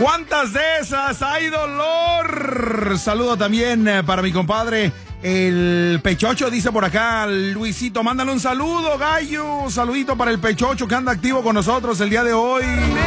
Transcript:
¿Cuántas de esas? ¡Hay dolor! Saludo también para mi compadre, el Pechocho, dice por acá, Luisito, mándale un saludo, gallo. Saludito para el Pechocho que anda activo con nosotros el día de hoy.